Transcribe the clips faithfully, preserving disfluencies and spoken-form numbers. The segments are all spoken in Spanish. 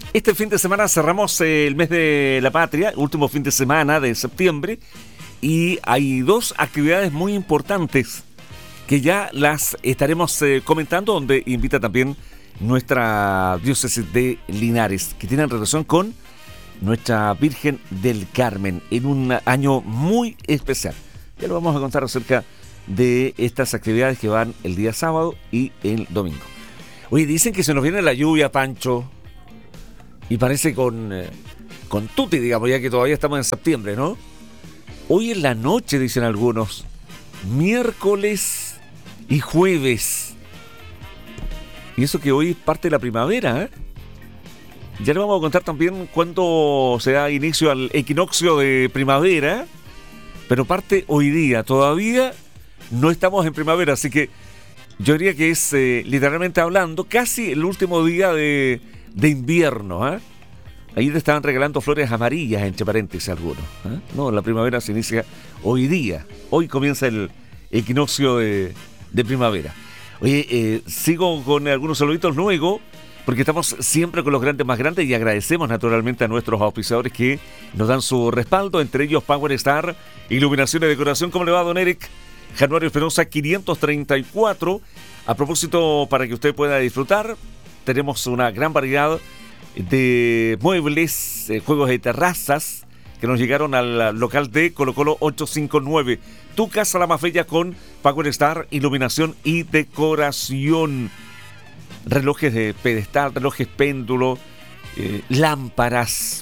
Este fin de semana cerramos eh, el mes de la patria, último fin de semana de septiembre, y hay dos actividades muy importantes que ya las estaremos eh, comentando, donde invita también nuestra diócesis de Linares, que tienen relación con nuestra Virgen del Carmen, en un año muy especial. Ya lo vamos a contar acerca de estas actividades que van el día sábado y el domingo. Oye, dicen que se nos viene la lluvia, Pancho, y parece con, eh, con tutti, digamos, ya que todavía estamos en septiembre, ¿no? Hoy en la noche, dicen algunos, miércoles y jueves. Y eso que hoy es parte de la primavera, ¿eh? Ya le vamos a contar también cuándo se da inicio al equinoccio de primavera, pero parte hoy día. Todavía no estamos en primavera, así que yo diría que es, eh, literalmente hablando, casi el último día de, de invierno, ¿eh? Ahí te estaban regalando flores amarillas, entre paréntesis algunos, ¿eh? No, la primavera se inicia hoy día. Hoy comienza el equinoccio de, de primavera. Oye, eh, sigo con algunos saluditos luego, porque estamos siempre con los grandes más grandes y agradecemos naturalmente a nuestros auspiciadores que nos dan su respaldo, entre ellos Power Star, Iluminación y Decoración. ¿Cómo le va, don Eric? Januario Espinosa quinientos treinta y cuatro. A propósito, para que usted pueda disfrutar, tenemos una gran variedad de muebles, eh, juegos de terrazas que nos llegaron al local de Colo Colo ochocientos cincuenta y nueve. Tu casa la más bella con Power Star, Iluminación y Decoración. Relojes de pedestal, relojes péndulo, eh, lámparas,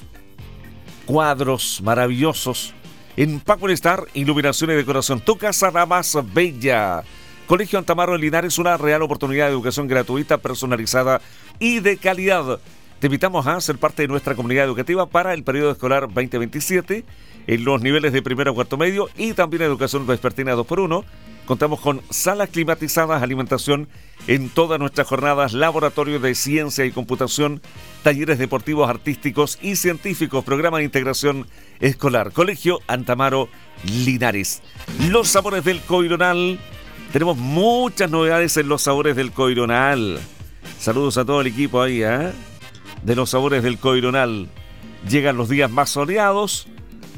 cuadros maravillosos. En Power Star, Iluminación y Decoración, tu casa la más bella. Colegio Antamaro en Linares, una real oportunidad de educación gratuita, personalizada y de calidad. Te invitamos a ser parte de nuestra comunidad educativa para el periodo escolar veinte veintisiete en los niveles de primero a cuarto medio y también educación vespertina dos por uno. Contamos con salas climatizadas, alimentación en todas nuestras jornadas, laboratorio de ciencia y computación, talleres deportivos, artísticos y científicos, programa de integración escolar. Colegio Antamaro Linares. Los sabores del Coironal. Tenemos muchas novedades en los sabores del Coironal. Saludos a todo el equipo ahí, ¿eh? De los sabores del Coironal. Llegan los días más soleados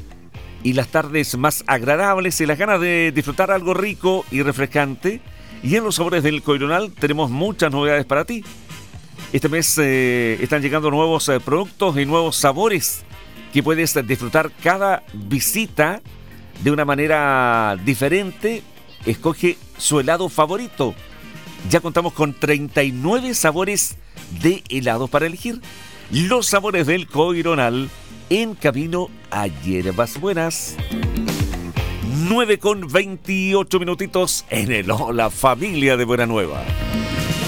y las tardes más agradables y las ganas de disfrutar algo rico y refrescante. Y en los sabores del Coironal tenemos muchas novedades para ti. Este mes eh, están llegando nuevos eh, productos y nuevos sabores que puedes disfrutar cada visita de una manera diferente. Escoge su helado favorito. Ya contamos con treinta y nueve sabores de helados para elegir. Los sabores del Coironal en camino a Hierbas Buenas. nueve con veintiocho minutitos en el Hola Familia de Buena Nueva.